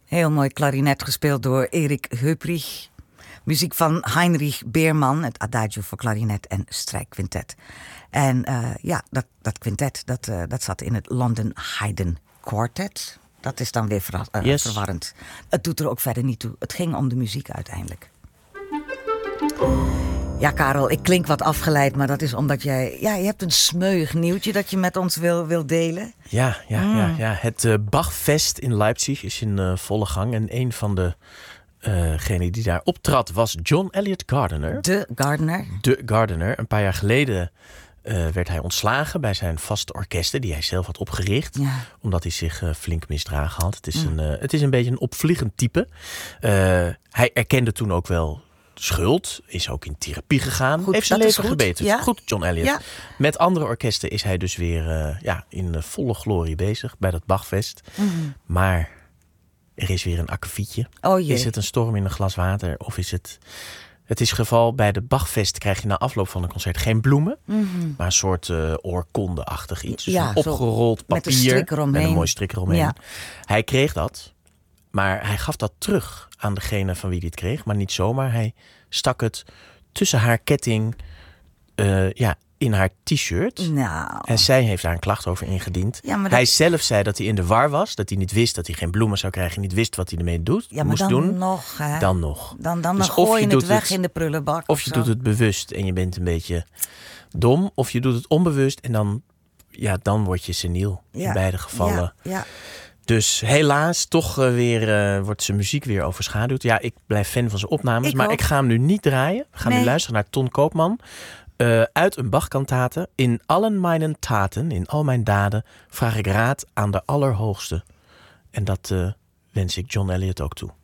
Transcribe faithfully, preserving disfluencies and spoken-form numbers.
Heel mooi klarinet gespeeld door Erik Höprich. Muziek van Heinrich Beerman, het Adagio voor klarinet en strijkquintet. En uh, ja, dat, dat quintet dat, uh, dat zat in het London Haydn Quartet. Dat is dan weer ver, uh, yes. verwarrend. Het doet er ook verder niet toe. Het ging om de muziek uiteindelijk. Ja, Karel, ik klink wat afgeleid, maar dat is omdat jij... Ja, je hebt een smeuig nieuwtje dat je met ons wil, wil delen. Ja, ja, mm. ja, ja. Het uh, Bachfest in Leipzig is in uh, volle gang. En een van de... Degene uh, die daar optrad was John Elliott Gardiner. De Gardiner. De Gardiner. Een paar jaar geleden uh, werd hij ontslagen bij zijn vaste orkesten die hij zelf had opgericht. Ja. Omdat hij zich uh, flink misdragen had. Het is, mm. een, uh, het is een beetje een opvliegend type. Uh, hij erkende toen ook wel schuld. Is ook in therapie gegaan. Goed, heeft zijn leven gebeterd. Ja. Goed, John Elliott. Ja. Met andere orkesten is hij dus weer uh, ja, in uh, volle glorie bezig bij dat Bachfest. Mm. Maar... er is weer een akkefietje. Oh jee. Is het een storm in een glas water? Of is het... Het is geval bij de Bachfest krijg je na afloop van een concert geen bloemen. Mm-hmm. Maar een soort uh, oorkonde-achtig iets. Dus ja, een opgerold papier. Met een strik eromheen. Met een mooi strik eromheen. Ja. Hij kreeg dat. Maar hij gaf dat terug aan degene van wie hij het kreeg. Maar niet zomaar. Hij stak het tussen haar ketting... Uh, ja, in haar t-shirt. Nou. En zij heeft daar een klacht over ingediend. Ja, hij dat... zelf zei dat hij in de war was. Dat hij niet wist dat hij geen bloemen zou krijgen. Niet wist wat hij ermee doet, ja, maar moest dan doen. Nog, hè? Dan nog. Dan, dan, dus dan gooi je, je het weg het, in de prullenbak. Of je zo. doet het bewust en je bent een beetje dom. Of je doet het onbewust en dan, ja, dan word je seniel. Ja. In beide gevallen. Ja, ja. Dus helaas, toch uh, weer uh, wordt zijn muziek weer overschaduwd. Ja, ik blijf fan van zijn opnames. Ik maar ook. Ik ga hem nu niet draaien. We gaan nee. nu luisteren naar Ton Koopman. Uh, uit een Bach-kantate. In allen meinen taten, in al mijn daden, vraag ik raad aan de Allerhoogste. En dat uh, wens ik John Elliott ook toe.